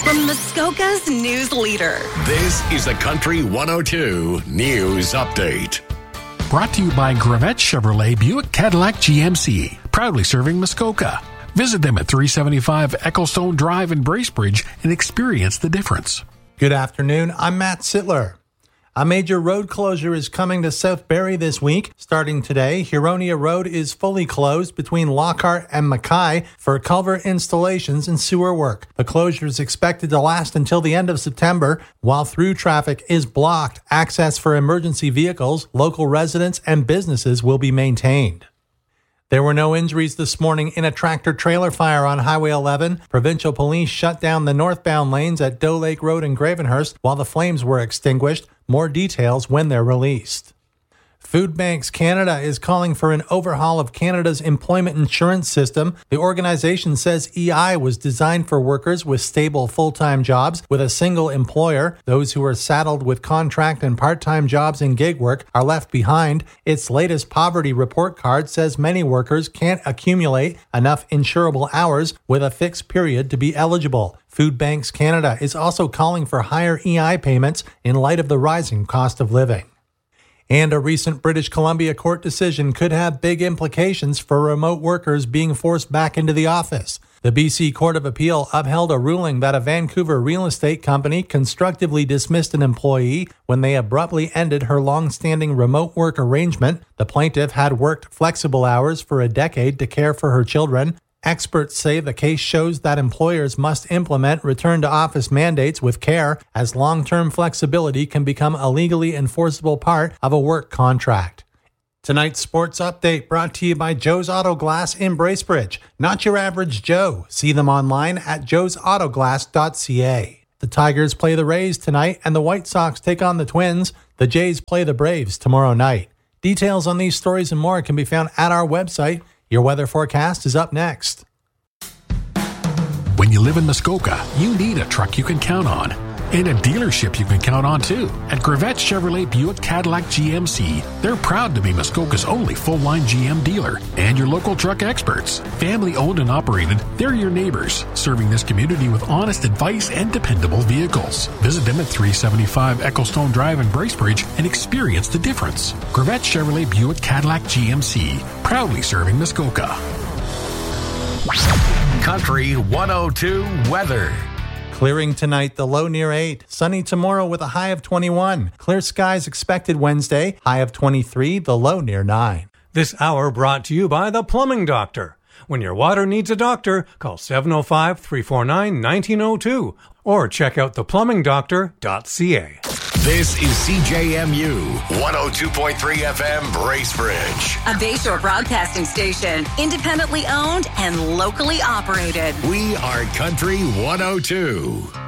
From Muskoka's news leader. This is the Country 102 News Update. Brought to you by Gravette Chevrolet Buick Cadillac GMC, proudly serving Muskoka. Visit them at 375 Ecclestone Drive in Bracebridge and experience the difference. Good afternoon, I'm Matt Sittler. A major road closure is coming to South Barrie this week. Starting today, Huronia Road is fully closed between Lockhart and Mackay for culvert installations and sewer work. The closure is expected to last until the end of September. While through traffic is blocked, access for emergency vehicles, local residents, and businesses will be maintained. There were no injuries this morning in a tractor-trailer fire on Highway 11. Provincial police shut down the northbound lanes at Doe Lake Road in Gravenhurst while the flames were extinguished. More details when they're released. Food Banks Canada is calling for an overhaul of Canada's employment insurance system. The organization says EI was designed for workers with stable full-time jobs with a single employer. Those who are saddled with contract and part-time jobs and gig work are left behind. Its latest poverty report card says many workers can't accumulate enough insurable hours with a fixed period to be eligible. Food Banks Canada is also calling for higher EI payments in light of the rising cost of living. And a recent British Columbia court decision could have big implications for remote workers being forced back into the office. The BC Court of Appeal upheld a ruling that a Vancouver real estate company constructively dismissed an employee when they abruptly ended her long-standing remote work arrangement. The plaintiff had worked flexible hours for a decade to care for her children. Experts say the case shows that employers must implement return-to-office mandates with care, as long-term flexibility can become a legally enforceable part of a work contract. Tonight's sports update brought to you by Joe's Auto Glass in Bracebridge. Not your average Joe. See them online at joesautoglass.ca. The Tigers play the Rays tonight, and the White Sox take on the Twins. The Jays play the Braves tomorrow night. Details on these stories and more can be found at our website. Your weather forecast is up next. When you live in Muskoka, you need a truck you can count on. And a dealership you can count on too. At Gravette Chevrolet Buick Cadillac GMC, they're proud to be Muskoka's only full-line GM dealer and your local truck experts. Family owned and operated, they're your neighbors, serving this community with honest advice and dependable vehicles. Visit them at 375 Ecclestone Drive in Bracebridge and experience the difference. Gravette Chevrolet Buick Cadillac GMC, proudly serving Muskoka. Country 102 weather. Clearing tonight, the low near 8. Sunny tomorrow with a high of 21. Clear skies expected Wednesday, high of 23, the low near 9. This hour brought to you by The Plumbing Doctor. When your water needs a doctor, call 705-349-1902 or check out theplumbingdoctor.ca. This is CJMU 102.3 FM Bracebridge. A Bayshore broadcasting station, independently owned and locally operated. We are Country 102.